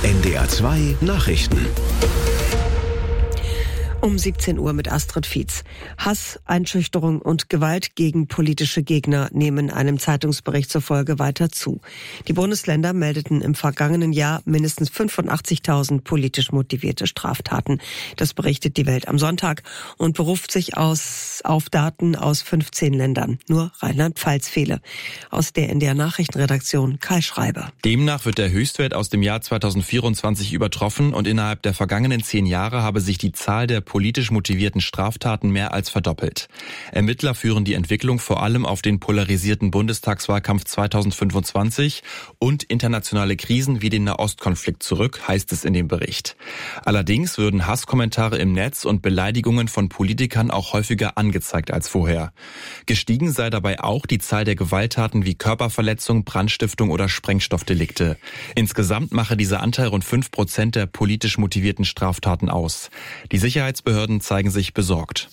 NDR 2 Nachrichten. Um 17 Uhr mit Astrid Fietz. Hass, Einschüchterung und Gewalt gegen politische Gegner nehmen einem Zeitungsbericht zufolge weiter zu. Die Bundesländer meldeten im vergangenen Jahr mindestens 85.000 politisch motivierte Straftaten. Das berichtet die Welt am Sonntag und beruft sich auf Daten aus 15 Ländern. Nur Rheinland-Pfalz fehle. Aus der NDR Nachrichtenredaktion Kai Schreiber. Demnach wird der Höchstwert aus dem Jahr 2024 übertroffen und innerhalb der vergangenen 10 Jahre habe sich die Zahl der politisch motivierten Straftaten mehr als verdoppelt. Ermittler führen die Entwicklung vor allem auf den polarisierten Bundestagswahlkampf 2025 und internationale Krisen wie den Nahostkonflikt zurück, heißt es in dem Bericht. Allerdings würden Hasskommentare im Netz und Beleidigungen von Politikern auch häufiger angezeigt als vorher. Gestiegen sei dabei auch die Zahl der Gewalttaten wie Körperverletzung, Brandstiftung oder Sprengstoffdelikte. Insgesamt mache dieser Anteil rund 5% der politisch motivierten Straftaten aus. Die Sicherheitsbehörden zeigen sich besorgt.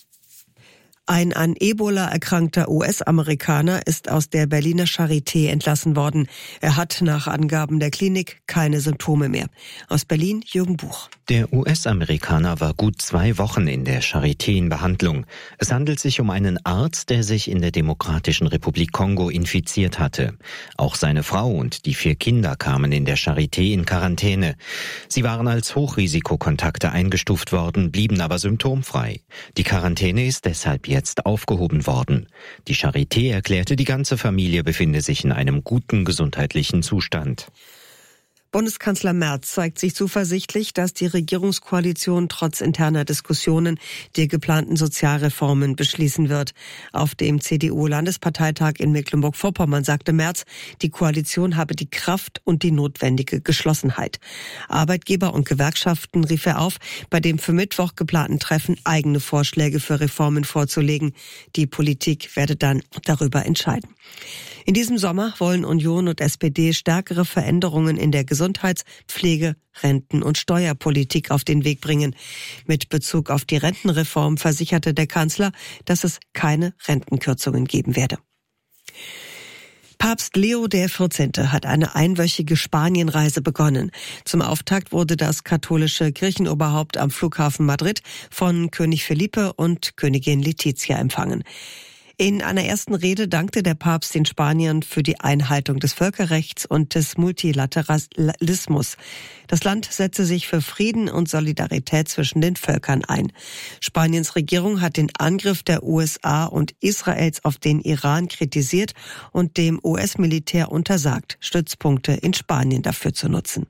Ein an Ebola erkrankter US-Amerikaner ist aus der Berliner Charité entlassen worden. Er hat nach Angaben der Klinik keine Symptome mehr. Aus Berlin Jürgen Buch. Der US-Amerikaner war gut 2 Wochen in der Charité in Behandlung. Es handelt sich um einen Arzt, der sich in der Demokratischen Republik Kongo infiziert hatte. Auch seine Frau und die 4 Kinder kamen in der Charité in Quarantäne. Sie waren als Hochrisikokontakte eingestuft worden, blieben aber symptomfrei. Die Quarantäne ist deshalb jetzt aufgehoben worden. Die Charité erklärte, die ganze Familie befinde sich in einem guten gesundheitlichen Zustand. Bundeskanzler Merz zeigt sich zuversichtlich, dass die Regierungskoalition trotz interner Diskussionen die geplanten Sozialreformen beschließen wird. Auf dem CDU-Landesparteitag in Mecklenburg-Vorpommern sagte Merz, die Koalition habe die Kraft und die notwendige Geschlossenheit. Arbeitgeber und Gewerkschaften rief er auf, bei dem für Mittwoch geplanten Treffen eigene Vorschläge für Reformen vorzulegen. Die Politik werde dann darüber entscheiden. In diesem Sommer wollen Union und SPD stärkere Veränderungen in der Gesundheits-, Pflege-, Renten- und Steuerpolitik auf den Weg bringen. Mit Bezug auf die Rentenreform versicherte der Kanzler, dass es keine Rentenkürzungen geben werde. Papst Leo XIV. Hat eine einwöchige Spanienreise begonnen. Zum Auftakt wurde das katholische Kirchenoberhaupt am Flughafen Madrid von König Felipe und Königin Letizia empfangen. In einer ersten Rede dankte der Papst den Spaniern für die Einhaltung des Völkerrechts und des Multilateralismus. Das Land setze sich für Frieden und Solidarität zwischen den Völkern ein. Spaniens Regierung hat den Angriff der USA und Israels auf den Iran kritisiert und dem US-Militär untersagt, Stützpunkte in Spanien dafür zu nutzen.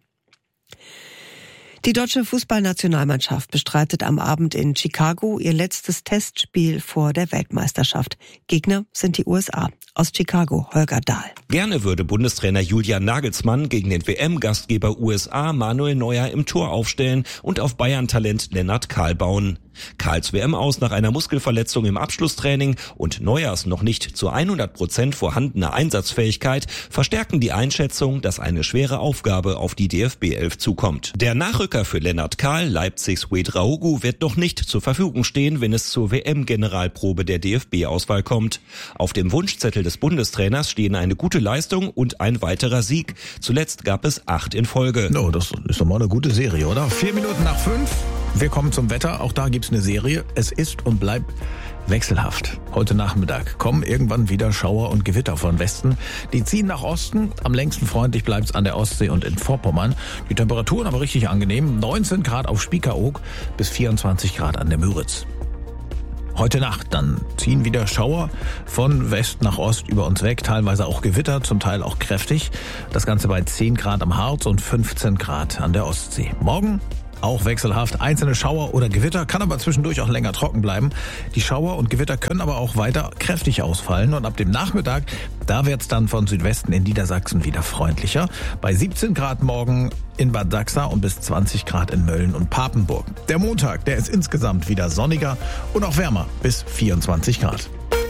Die deutsche Fußballnationalmannschaft bestreitet am Abend in Chicago ihr letztes Testspiel vor der Weltmeisterschaft. Gegner sind die USA. Aus Chicago, Holger Dahl. Gerne würde Bundestrainer Julian Nagelsmann gegen den WM-Gastgeber USA Manuel Neuer im Tor aufstellen und auf Bayern-Talent Lennart Kahl bauen. Kahls WM aus nach einer Muskelverletzung im Abschlusstraining und Neuers noch nicht zu 100% vorhandene Einsatzfähigkeit verstärken die Einschätzung, dass eine schwere Aufgabe auf die DFB-11 zukommt. Der Nachrücker für Lennart Kahl, Leipzigs Ouedraogo, wird noch nicht zur Verfügung stehen, wenn es zur WM-Generalprobe der DFB-Auswahl kommt. Auf dem Wunschzettel des Bundestrainers stehen eine gute Leistung und ein weiterer Sieg. Zuletzt gab es 8 in Folge. No, das ist doch mal eine gute Serie, oder? 4 Minuten nach 5. Wir kommen zum Wetter. Auch da gibt's eine Serie. Es ist und bleibt wechselhaft. Heute Nachmittag kommen irgendwann wieder Schauer und Gewitter von Westen. Die ziehen nach Osten. Am längsten freundlich bleibt's an der Ostsee und in Vorpommern. Die Temperaturen aber richtig angenehm. 19 Grad auf Spiekeroog bis 24 Grad an der Müritz. Heute Nacht dann ziehen wieder Schauer von West nach Ost über uns weg, teilweise auch Gewitter, zum Teil auch kräftig. Das Ganze bei 10 Grad am Harz und 15 Grad an der Ostsee. Morgen auch wechselhaft, einzelne Schauer oder Gewitter, kann aber zwischendurch auch länger trocken bleiben. Die Schauer und Gewitter können aber auch weiter kräftig ausfallen und ab dem Nachmittag, da wird's dann von Südwesten in Niedersachsen wieder freundlicher. Bei 17 Grad morgen in Bad Sachsa und bis 20 Grad in Mölln und Papenburg. Der Montag, der ist insgesamt wieder sonniger und auch wärmer bis 24 Grad.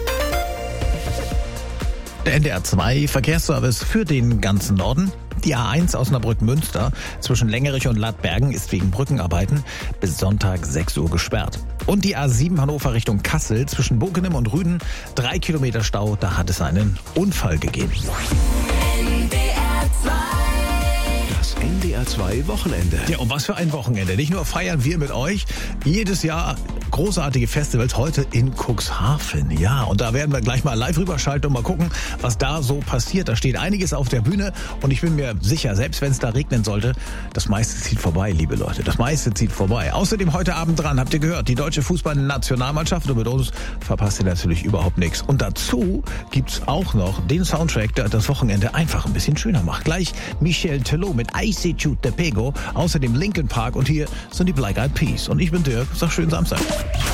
Der NDR 2 Verkehrsservice für den ganzen Norden. Die A1 Osnabrück-Münster zwischen Längerich und Ladbergen ist wegen Brückenarbeiten bis Sonntag 6 Uhr gesperrt. Und die A7 Hannover Richtung Kassel zwischen Bockenem und Rüden 3 Kilometer Stau, da hat es einen Unfall gegeben. Das NDR 2 Wochenende. Ja, und was für ein Wochenende. Nicht nur feiern wir mit euch jedes Jahr großartige Festivals, heute in Cuxhaven. Ja, und da werden wir gleich mal live rüberschalten und mal gucken, was da so passiert. Da steht einiges auf der Bühne und ich bin mir sicher, selbst wenn es da regnen sollte, das meiste zieht vorbei, liebe Leute. Das meiste zieht vorbei. Außerdem heute Abend dran, habt ihr gehört, die deutsche Fußballnationalmannschaft, und mit uns verpasst ihr natürlich überhaupt nichts. Und dazu gibt's auch noch den Soundtrack, der das Wochenende einfach ein bisschen schöner macht. Gleich Michel Telot mit I See You Te Pego, außerdem Linkin Park und hier sind die Black Eyed Peas. Und ich bin Dirk, sag schönen Samstag.